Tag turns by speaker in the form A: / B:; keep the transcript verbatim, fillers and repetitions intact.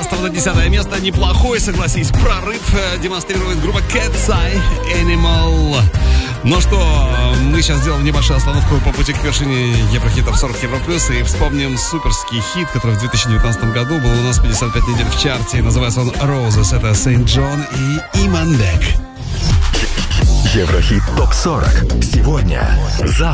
A: шестого на десятое место. Неплохой, согласись, прорыв демонстрирует группа Cat's Eye Animal. Ну что, мы сейчас сделаем небольшую остановку по пути к вершине Еврохитов сорок Евро Плюс и вспомним суперский хит, который в две тысячи девятнадцатом году был у нас пятьдесят пять недель в чарте. Называется он Roses. Это Сейнт Джон и Имандек.
B: Еврохит топ сорок. Сегодня. За